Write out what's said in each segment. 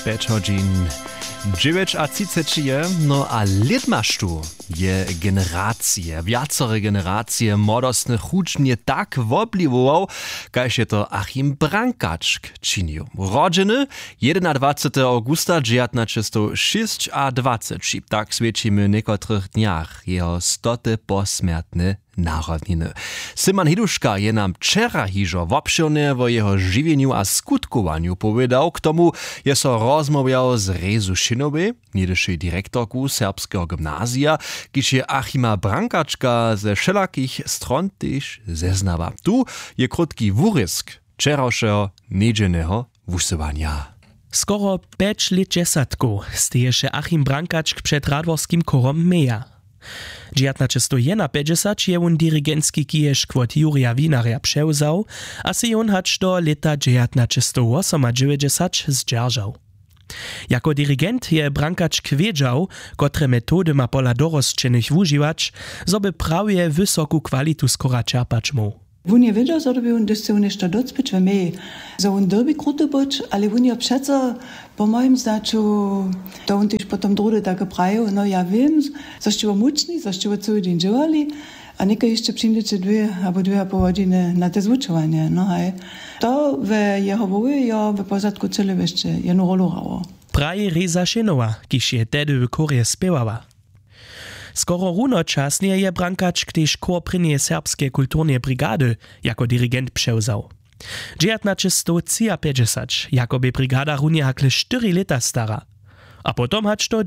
5 godzin 9:30 je, no a lid masz tu je generacje, wiacore generacje młodostnych hudźnie tak wobliwował, kaž je to Achim Brankačk činil. Rodziny 21. augusta 1926, tak svědčimy niekotrych dniach jeho 100. posmrtne narodniny. Simon Hiduška je nam wczera hižo wobširne o jeho žiwieniu a skutkowaniu powiedział, k tomu je so rozmawiał z Rezu Šinowej, niedejszej direktorku serbskiego gymnazja, kiž je Achima Brankačka ze wszelakich stron też zeznawa. Tu je krótki wórysk wczorajszego niedzielnego wusywania. Skoro 5 lat dziesiątku steješe Achim Brankačk przed radworskim korom meja. 1951 je on dirigentski kiješ kwot Jurija Winarja převzał, a si on hač do leta 1998 zdržał. Jako dirigent je Brankačk wiedział, kotre metody ma pola dorosčenych wužiwać, zoby prawie wysoku kwalitu skora čerpać mu. On je wiedział, że by on dostał nešto docpić w mej. Że on dobi kruto być, ale on je přece, po moim zdaczu, to on też potem drudy tak prawił, no ja wiem, zaście muczni, zaście cały dzień działali, a nieka jeszcze przyjdziecie 2 albo 2,5 godziny na te zvučovanie. No hej, to w jeho woły, ja w pozadku cele jeszcze jedną rolę grało. Praje Reza Šinova, kiž je tedy w korje spěwała. Skoro runočasnie je Brankačk też korprynie serbskie kulturnie brigady jako dirigent převzał. 1953 jakoby brigada runie hakle 4 lata stara, a potom hač to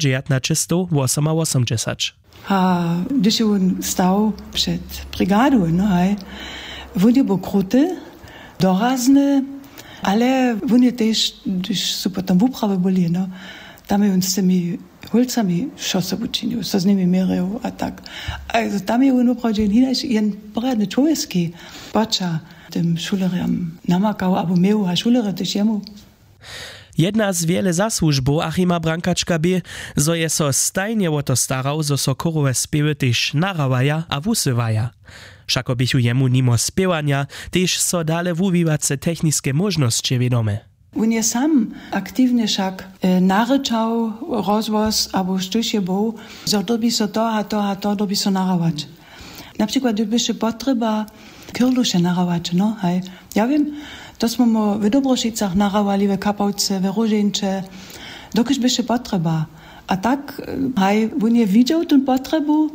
1988. A když on stał przed brygadą, no hej, on je był kruty, dorazny, ale on je też, když su potom wuprawy byli, no, tam je on z tymi holcami šoso učinil, so z nimi meril a tak. Also tam je on opravdu jen poradny człowiecki bacza tym šulerjam namakał, albo miał, a šulery też jemu. Jedna z wiele zasłużbów Achima Brankačka by, zo je so stajnie o to starał, zo so korowe spiewy też narawaja a wusywaja. Všako bychu jemu nimo spiewania też so dale wuwiwace techniskie możności wiadome. On je sam aktywnie však naryczał rozwoz, albo sztuś je był, że dobi so to, dobi so narawać. Na przykład, gdyby się potrzeba kyrlusze narawać, no hej. Ja wiem, to smo mu w Dobrošicach narawali, w Kapałce, w Różeńcze, dokiż by się potrzeba. A tak, hej, on je widział tę potrzebę,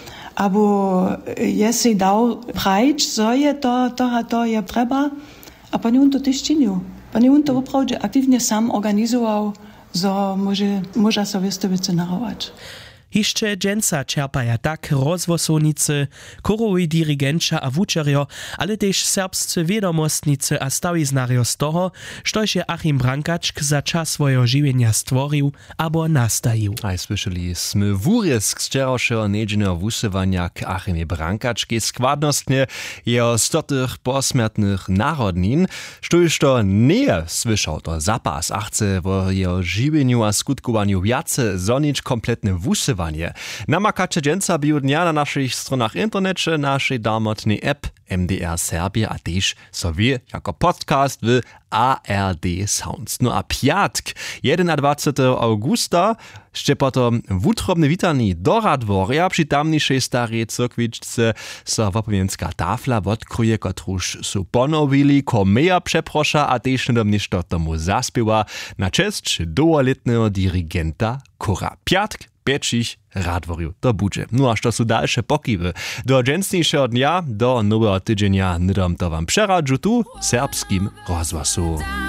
albo je si dał prajć, co je to je trzeba, a pani on to też czynił. Pani on to opravdu aktywnie sam organizował, że może sobie z tego narawać. Jeszcze dżęca czerpaja tak rozwosownicy, korowi dirigenča a wučerjo, ale też serbscy wiedomostnicy a stawiznarjo z toho, štož je Achim Brankačk za czas swojego żywienia stworzył albo nastajił. A słyszeli sme wórysk z wczorajszego niedzielnego wusywania k Achimie Brankačke, składnostnie jeho 100 posmrtnych narodnin, štož to nie słyszał to zapas, a chce o jeho żywieniu a skutkowaniu wiace zonić kompletne wusywanie. Namakacze dżęca biu dnia na naszych stronach internecie, naszej darmotnej app MDR Serbia, a też sobie jako podcast w ARD Sounds. No a piatk, 21. augusta, jeszcze potom wutrobne witanie do Radworja przy tamniejszej starej cyrkwiczce so wopomienska tafla odkruje, kotruż su ponowili, komeja przeprosza, a też niedobniż tomu zaspiewa na cześć długoletnego dirigenta kora. Piatk, Pieczich Radworju to budże. No a što su dalsze pokiwy. Do dżęsniejszego dnia, do nowego tydzienia, nydom to wam przeradżu tu serbskim rozwasu.